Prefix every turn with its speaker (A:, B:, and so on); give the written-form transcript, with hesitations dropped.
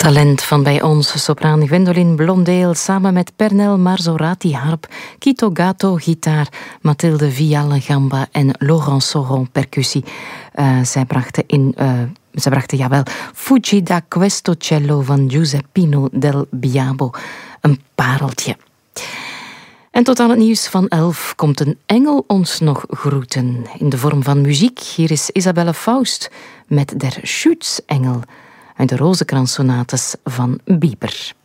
A: Talent van bij ons sopraan Gwendoline Blondeel samen met Pernel Marzorati harp, Kito Gato gitaar, Mathilde Vialle gamba en Laurent Soron percussie. Zij brachten Fuggi da questo cello van Giuseppino del Biabo, een pareltje. En tot aan het nieuws van 11 komt een engel ons nog groeten in de vorm van muziek. Hier is Isabelle Faust met Der Schutzengel uit de Rozenkrans-sonates van Bieber.